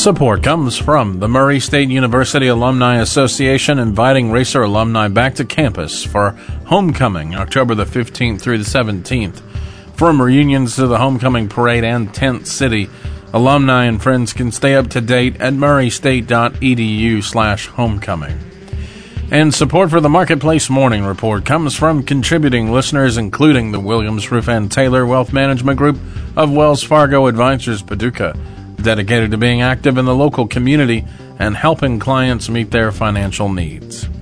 Support comes from the Murray State University Alumni Association, inviting Racer alumni back to campus for homecoming, October the 15th through the 17th. From reunions to the homecoming parade and tent city, alumni and friends can stay up to date at murraystate.edu/homecoming. And support for the Marketplace Morning Report comes from contributing listeners, including the Williams Roof and Taylor Wealth Management Group of Wells Fargo Advisors Paducah, dedicated to being active in the local community and helping clients meet their financial needs.